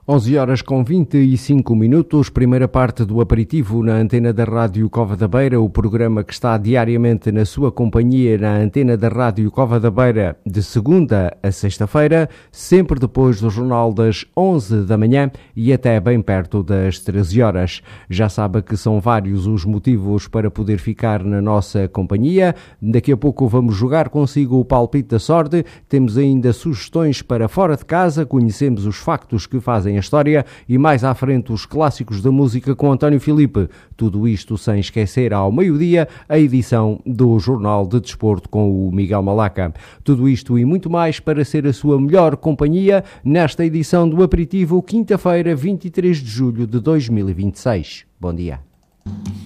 11 horas com 25 minutos, primeira parte do aperitivo na antena da Rádio Cova da Beira, o programa que está diariamente na sua companhia na antena da Rádio Cova da Beira de segunda a sexta-feira, sempre depois do jornal das 11 da manhã e até bem perto das 13 horas. Já sabe que são vários os motivos para poder ficar na nossa companhia. Daqui a pouco vamos jogar consigo o palpite da sorte, temos ainda sugestões para fora de casa, conhecemos os factos que fazem a história e mais à frente os clássicos da música com António Filipe. Tudo isto sem esquecer ao meio-dia a edição do Jornal de Desporto com o Miguel Malaca. Tudo isto e muito mais para ser a sua melhor companhia nesta edição do Aperitivo, quinta-feira, 23 de julho de 2026. Bom dia.